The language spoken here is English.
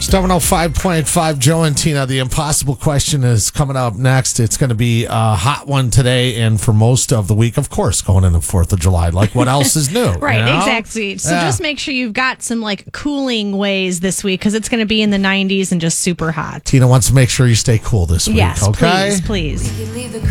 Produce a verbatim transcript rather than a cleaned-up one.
seven oh five point five, Joe and Tina. The impossible question is coming up next. It's going to be a hot one today and for most of the week, of course, going into the fourth of July. Like, what else is new? Right, you know? exactly. So Yeah. just make sure you've got some like cooling ways this week because it's going to be in the nineties and just super hot. Tina wants to make sure you stay cool this week, Yes, okay? please, please.